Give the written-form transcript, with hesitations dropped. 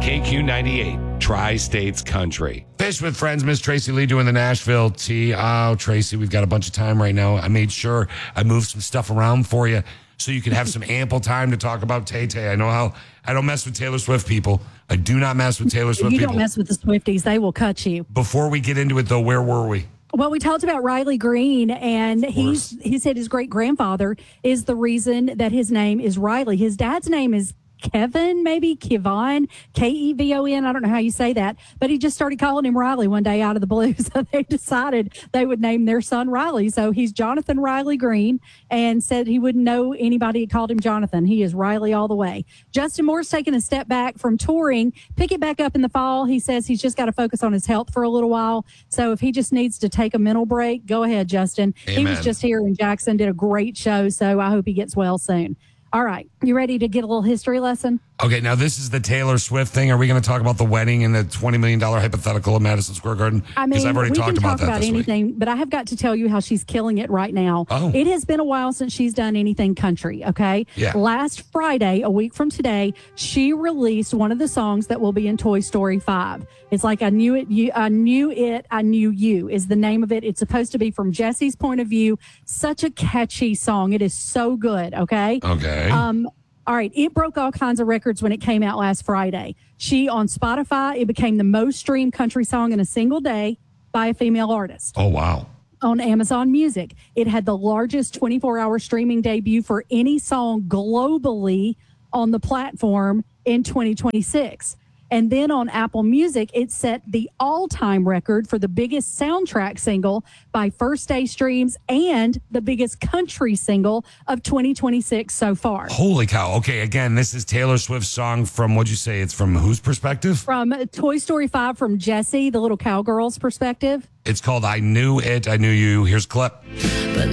KQ98, Tri-States Country. Fish with Friends, Miss Tracy Lee doing the Nashville tea. Oh, Tracy, we've got a bunch of time right now. I made sure I moved some stuff around for you so you could have some ample time to talk about Tay-Tay. I know how I don't mess with Taylor Swift people. I do not mess with Taylor Swift people. You don't mess with the Swifties. They will cut you. Before we get into it, though, where were we? Well, we talked about Riley Green, and he said his great-grandfather is the reason that his name is Riley. His dad's name is Kevin, maybe Kevon, Kevon. I don't know how you say that, but he just started calling him Riley one day out of the blue. So they decided they would name their son Riley. So he's Jonathan Riley Green, and said he wouldn't know anybody had called him Jonathan. He is Riley all the way. Justin Moore's taking a step back from touring, pick it back up in the fall. He says he's just got to focus on his health for a little while. So if he just needs to take a mental break, go ahead, Justin. Amen. He was just here in Jackson, did a great show. So I hope he gets well soon. All right. You ready to get a little history lesson? Okay, now this is the Taylor Swift thing. Are we going to talk about the wedding and the $20 million hypothetical at Madison Square Garden? I mean, I've already we talked can talk that about this anything, week. but I have got to tell you how she's killing it right now. Oh. It has been a while since she's done anything country, okay? Yeah. Last Friday, a week from today, she released one of the songs that will be in Toy Story 5. It's like I Knew It, I Knew You is the name of it. It's supposed to be from Jesse's point of view. Such a catchy song. It is so good, okay? Okay. All right, it broke all kinds of records when it came out last Friday. On Spotify, it became the most streamed country song in a single day by a female artist. Oh, wow. On Amazon Music, it had the largest 24-hour streaming debut for any song globally on the platform in 2026. And then on Apple Music, it set the all-time record for the biggest soundtrack single by first-day streams and the biggest country single of 2026 so far. Holy cow. Okay, again, this is Taylor Swift's song from, what'd you say? It's from whose perspective? From Toy Story 5, from Jessie, the little cowgirl's perspective. It's called I Knew It, I Knew You. Here's a clip. But